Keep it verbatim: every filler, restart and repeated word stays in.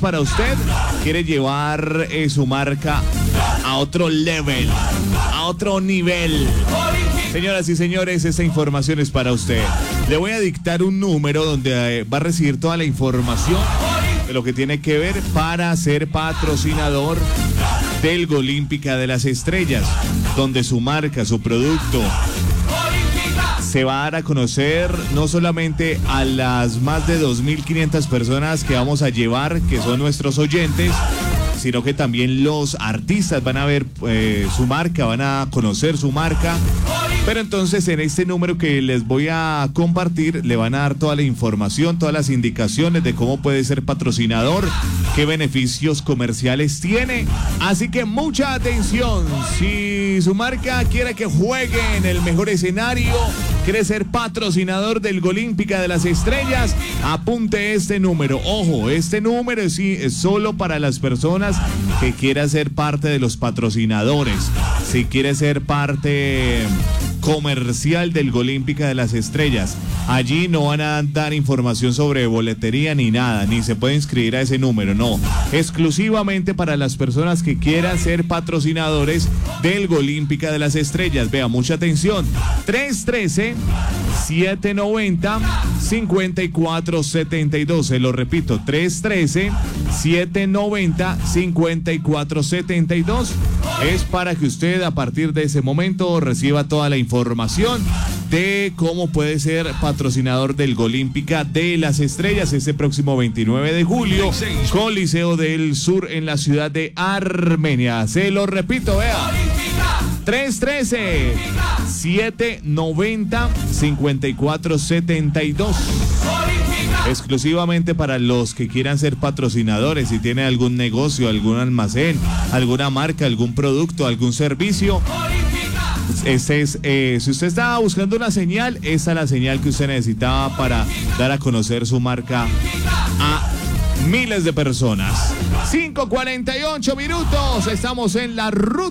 para usted. Quiere llevar eh, su marca a otro level, a otro nivel. Señoras y señores, esta información es para usted. Le voy a dictar un número donde eh, va a recibir toda la información de lo que tiene que ver para ser patrocinador del Golímpica de las Estrellas, donde su marca, su producto se va a dar a conocer no solamente a las más de dos mil quinientas personas que vamos a llevar, que son nuestros oyentes, sino que también los artistas van a ver eh, su marca, van a conocer su marca. Pero entonces en este número que les voy a compartir le van a dar toda la información, todas las indicaciones de cómo puede ser patrocinador, qué beneficios comerciales tiene. Así que mucha atención, si su marca quiere que juegue en el mejor escenario, quiere ser patrocinador del Golímpica de las Estrellas, apunte este número. Ojo, este número sí es solo para las personas que quieran ser parte de los patrocinadores. Si quiere ser parte comercial del Golímpica de las Estrellas, allí no van a dar información sobre boletería ni nada, ni se puede inscribir a ese número, no. Exclusivamente para las personas que quieran ser patrocinadores del Golímpica de las Estrellas. Vea, mucha atención. tres uno tres, siete nueve cero, cinco cuatro siete dos. Se lo repito, tres uno tres, siete nueve cero, cinco cuatro siete dos. Es para que usted a partir de ese momento reciba toda la información de cómo puede ser patrocinador del Golímpica de las Estrellas este próximo veintinueve de julio, Coliseo del Sur en la ciudad de Armenia. Se lo repito, vea. tres uno tres, siete nueve cero, cinco cuatro siete dos. Exclusivamente para los que quieran ser patrocinadores. Si tiene algún negocio, algún almacén, alguna marca, algún producto, algún servicio, este es, eh, si usted estaba buscando una señal, esa es la señal que usted necesitaba para dar a conocer su marca a miles de personas. cinco cuarenta y ocho minutos, estamos en la ruta.